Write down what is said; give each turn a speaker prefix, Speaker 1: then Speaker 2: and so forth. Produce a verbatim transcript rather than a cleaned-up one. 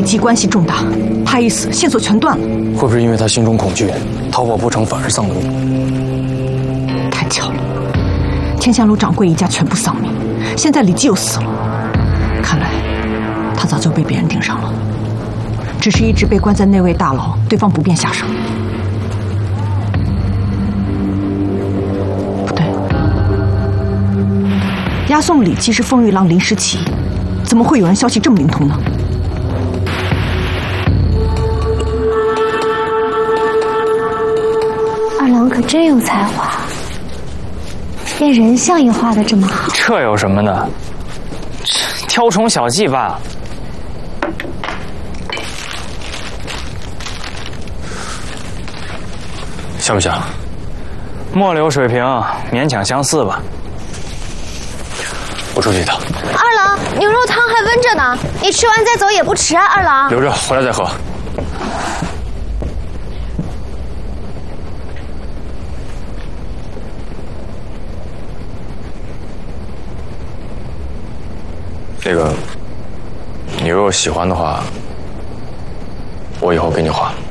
Speaker 1: 姬关系重大，他一死，线索全断了。
Speaker 2: 会不会因为他心中恐惧，逃跑不成反而丧命？
Speaker 1: 太巧了，天香楼掌柜一家全部丧命，现在李姬又死了，看来他早就被别人盯上了，只是一直被关在内卫大牢，对方不便下手。不对，押送李姬是风玉郎临时起意，怎么会有人消息这么灵通呢？
Speaker 3: 二郎可真有才华，连人像也画得这么好。
Speaker 4: 这有什么的？雕虫小技罢了。
Speaker 2: 像不像？
Speaker 4: 末流水平勉强相似吧。
Speaker 2: 我出去一趟。
Speaker 3: 二郎，牛肉汤还温着呢，你吃完再走也不迟啊。二郎，
Speaker 2: 留着，回来再喝。 那个，你如果喜欢的话，我以后给你画。